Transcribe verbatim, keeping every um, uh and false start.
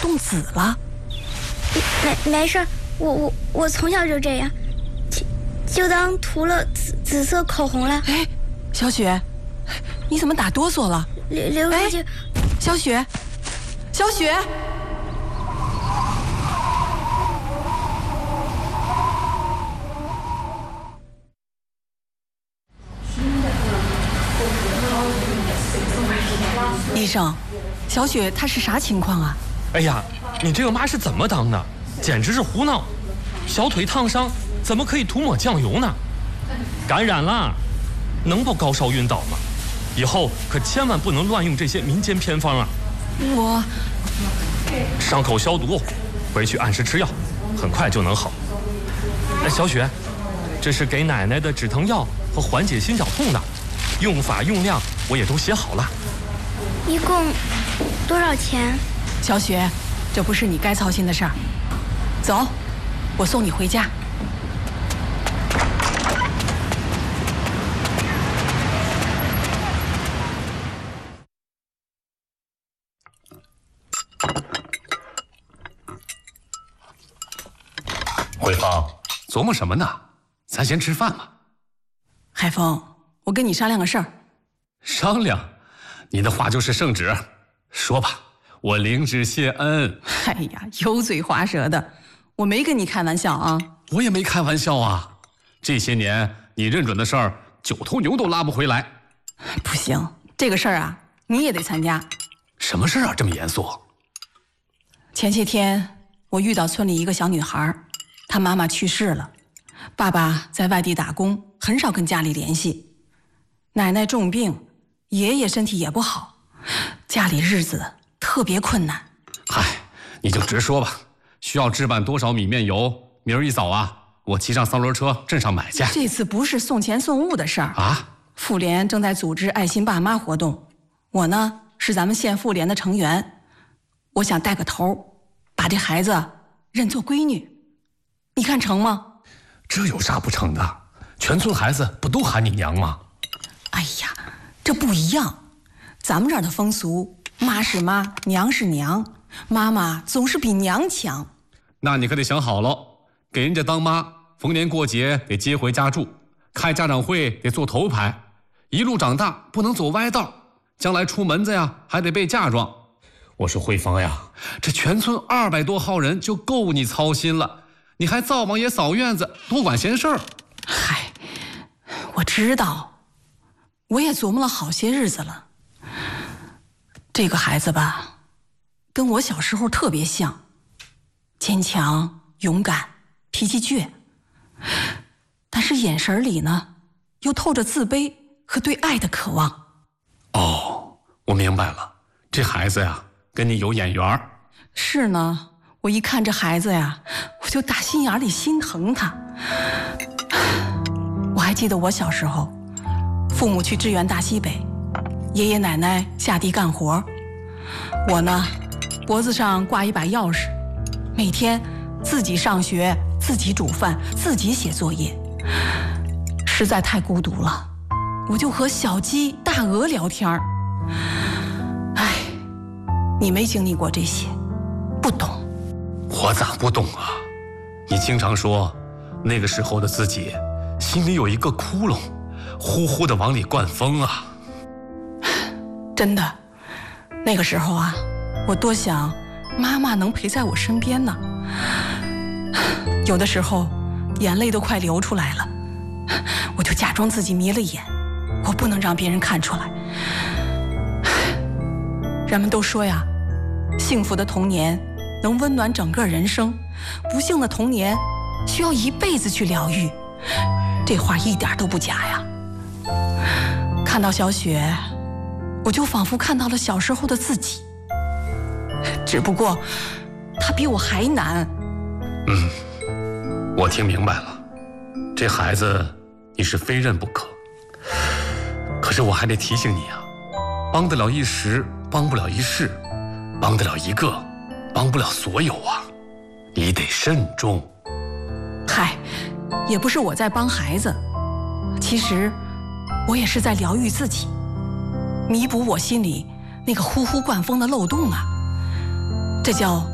冻紫了。 没没事，我我我从小就这样，就就当涂了紫紫色口红了。 哎，小雪，你怎么打哆嗦了？ 刘刘书记， 小雪，小雪。医生，小雪她是啥情况啊？ 哎呀，你这个妈是怎么当的？简直是胡闹！小腿烫伤怎么可以涂抹酱油呢？感染了，能不高烧晕倒吗？以后可千万不能乱用这些民间偏方啊！ 我伤口消毒，回去按时吃药，很快就能好。哎，小雪，这是给奶奶的止疼药和缓解心绞痛的，用法用量我也都写好了。 一共多少钱？ 小雪，这不是你该操心的事儿。走，我送你回家。 慧芳，琢磨什么呢？咱先吃饭嘛。 海峰，我跟你商量个事儿。 商量？你的话就是圣旨，说吧，我领旨谢恩。 哎呀，油嘴滑舌的，我没跟你开玩笑啊。 我也没开玩笑啊。这些年你认准的事儿，九头牛都拉不回来。 不行，这个事儿啊，你也得参加。 什么事儿啊，这么严肃？ 前些天我遇到村里一个小女孩，她妈妈去世了，爸爸在外地打工，很少跟家里联系。奶奶重病，爷爷身体也不好，家里日子特别困难。 嗨，你就直说吧，需要置办多少米面油？明儿一早啊，我骑上三轮车镇上买去。 这次不是送钱送物的事儿啊。 妇联正在组织爱心爸妈活动，我呢是咱们县妇联的成员，我想带个头，把这孩子认作闺女，你看成吗？ 这有啥不成的？全村孩子不都喊你娘吗？ 哎呀，这不一样，咱们这儿的风俗，妈是妈，娘是娘，妈妈总是比娘强。 那你可得想好了，给人家当妈，逢年过节得接回家住，开家长会得做头牌，一路长大不能走歪道，将来出门子呀还得被嫁妆。我说慧芳呀，这全村二百多号人就够你操心了，你还灶王爷扫院子，多管闲事儿。 嗨，我知道，我也琢磨了好些日子了。这个孩子吧，跟我小时候特别像，坚强、勇敢、脾气倔，但是眼神里呢，又透着自卑和对爱的渴望。 哦，我明白了，这孩子呀，跟你有眼缘。 是呢，我一看这孩子呀，我就打心眼里心疼他。我还记得我小时候，父母去支援大西北，爷爷奶奶下地干活，我呢，脖子上挂一把钥匙，每天自己上学，自己煮饭，自己写作业，实在太孤独了，我就和小鸡、大鹅聊天儿。哎，你没经历过这些，不懂。 我咋不懂啊？你经常说，那个时候的自己心里有一个窟窿，呼呼的往里灌风啊。 真的，那个时候啊，我多想妈妈能陪在我身边呢。有的时候眼泪都快流出来了，我就假装自己迷了眼，我不能让别人看出来。人们都说呀，幸福的童年能温暖整个人生，不幸的童年需要一辈子去疗愈。这话一点都不假呀。看到小雪，我就仿佛看到了小时候的自己，只不过她比我还难。 嗯，我听明白了，这孩子你是非认不可。可是我还得提醒你啊，帮得了一时，帮不了一世，帮得了一个，帮不了所有啊，你得慎重。 嗨，也不是我在帮孩子，其实我也是在疗愈自己，弥补我心里那个呼呼灌风的漏洞啊，这叫